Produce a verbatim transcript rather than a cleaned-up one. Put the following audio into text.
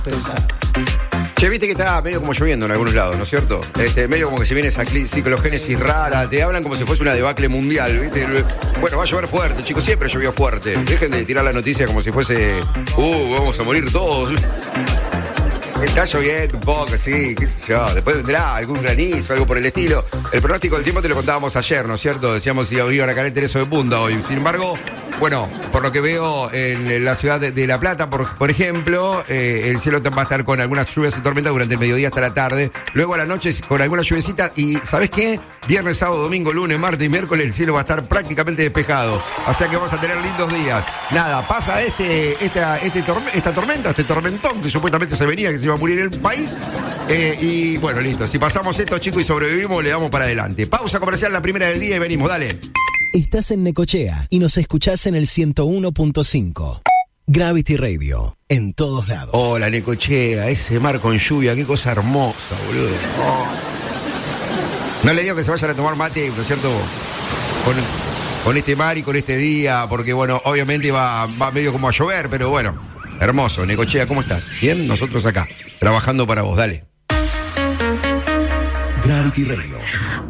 Pensar. Che, viste que está medio como lloviendo en algunos lados, ¿no es cierto? Este, medio como que se viene esa cli- ciclogénesis rara, te hablan como si fuese una debacle mundial, ¿viste? Bueno, va a llover fuerte, chicos, siempre llovió fuerte. Dejen de tirar la noticia como si fuese, uh, vamos a morir todos. Está lloviendo un poco, sí, qué sé yo. Después vendrá algún granizo, algo por el estilo. El pronóstico del tiempo te lo contábamos ayer, ¿no es cierto? Decíamos si iban a caer en Tereso de punta hoy. Sin embargo, bueno, por lo que veo en la ciudad de, de La Plata, por, por ejemplo, eh, el cielo va a estar con algunas lluvias y tormentas durante el mediodía hasta la tarde. Luego a la noche con algunas lluviecitas. Y ¿sabés qué? Viernes, sábado, domingo, lunes, martes y miércoles el cielo va a estar prácticamente despejado. O sea que vamos a tener lindos días. Nada, pasa este, esta, este torme- esta tormenta, este tormentón que supuestamente se venía, que se iba a morir el país. Eh, y bueno, listo. Si pasamos esto, chicos, y sobrevivimos, le damos para adelante. Pausa comercial, la primera del día y venimos, dale. Estás en Necochea y nos escuchás en el ciento uno punto cinco. Gravity Radio, en todos lados. Hola, Necochea, ese mar con lluvia, qué cosa hermosa, boludo. Oh. No le digo que se vayan a tomar mate, ¿no es cierto? Con, con este mar y con este día, porque bueno, obviamente va, va medio como a llover, pero bueno, hermoso. Necochea, ¿cómo estás? Bien, nosotros acá, trabajando para vos, dale. Gravity Radio.